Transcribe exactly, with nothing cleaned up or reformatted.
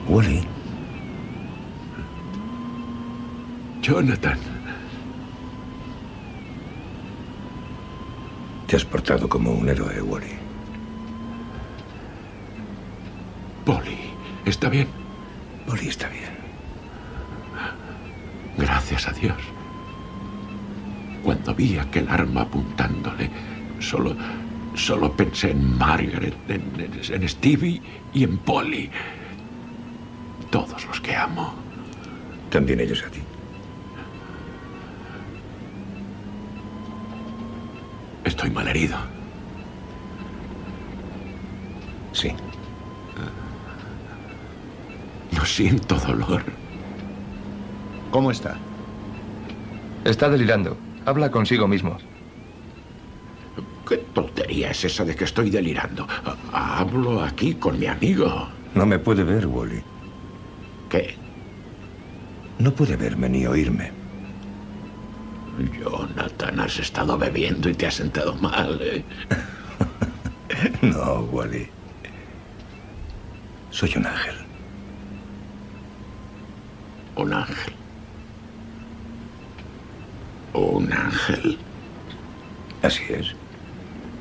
Wally. Jonathan. Te has portado como un héroe, Wally. Polly, ¿está bien? Polly está bien. Gracias a Dios. Cuando vi aquel arma apuntándole, solo, solo pensé en Margaret, en, en, en Stevie y en Polly. Todos los que amo. También ellos a ti. Estoy malherido. Sí. No siento dolor. ¿Cómo está? Está delirando. Habla consigo mismo. ¿Qué tontería es esa de que estoy delirando? Hablo aquí con mi amigo. No me puede ver, Wally. ¿Qué? No puede verme ni oírme. Jonathan, has estado bebiendo y te has sentado mal, ¿eh? No, Wally. Soy un ángel. Un ángel. Un ángel. Así es.